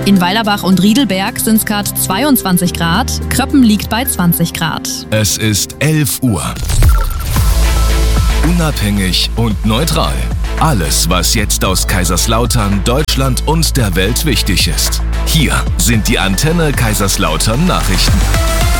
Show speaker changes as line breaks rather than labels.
In Weilerbach und Riedelberg sind es gerade 22 Grad, Kröppen liegt bei 20 Grad.
Es ist 11 Uhr. Unabhängig und neutral. Alles, was jetzt aus Kaiserslautern, Deutschland und der Welt wichtig ist. Hier sind die Antenne Kaiserslautern Nachrichten.